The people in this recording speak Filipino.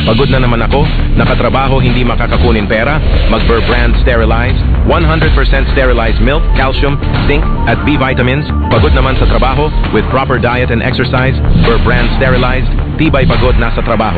Pagod na naman ako, nakatrabaho hindi makakakunin pera, mag-Burr Brand Sterilized, 100% sterilized milk, calcium, zinc, at B vitamins. Pagod naman sa trabaho, with proper diet and exercise, Burr Brand Sterilized, tibay pagod na sa trabaho.